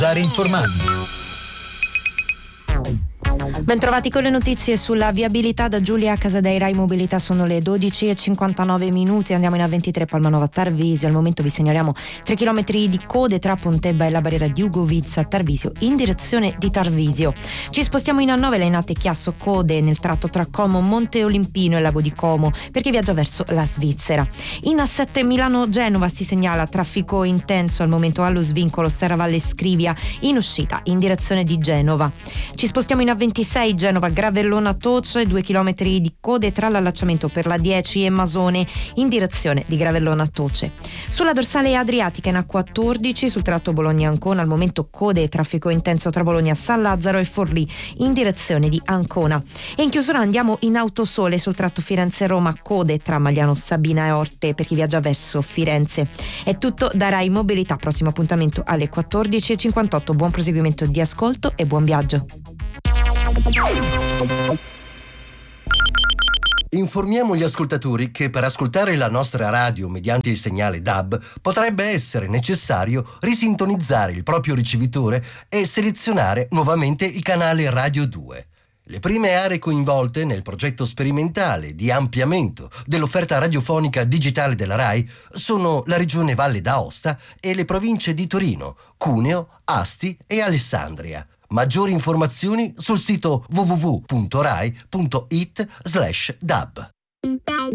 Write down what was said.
Dare informati. Bentrovati con le notizie sulla viabilità da Giulia Casadei. Rai Mobilità. Sono le 12:59. Andiamo in A23 Palmanova Tarvisio. Al momento vi segnaliamo 3 km di code tra Pontebba e la barriera di Ugovizza Tarvisio in direzione di Tarvisio. Ci spostiamo in A9 Lainate Chiasso, code nel tratto tra Como, Monte Olimpino e Lago di Como per chi viaggia verso la Svizzera. In A7 Milano Genova si segnala traffico intenso al momento allo svincolo Serravalle Scrivia in uscita in direzione di Genova. Ci spostiamo in A26 Genova Gravellona Toce, 2 km di code tra l'allacciamento per la 10 e Masone in direzione di Gravellona Toce. Sulla dorsale adriatica in A14 sul tratto Bologna-Ancona al momento code e traffico intenso tra Bologna San Lazzaro e Forlì in direzione di Ancona. E in chiusura andiamo in Autosole sul tratto Firenze-Roma, code tra Magliano Sabina e Orte per chi viaggia verso Firenze. È tutto da Rai Mobilità, prossimo appuntamento alle 14:58. Buon proseguimento di ascolto e buon viaggio. Informiamo gli ascoltatori che per ascoltare la nostra radio mediante il segnale DAB potrebbe essere necessario risintonizzare il proprio ricevitore e selezionare nuovamente il canale Radio 2. Le prime aree coinvolte nel progetto sperimentale di ampliamento dell'offerta radiofonica digitale della RAI sono la regione Valle d'Aosta e le province di Torino, Cuneo, Asti e Alessandria. Maggiori informazioni sul sito www.rai.it/dab.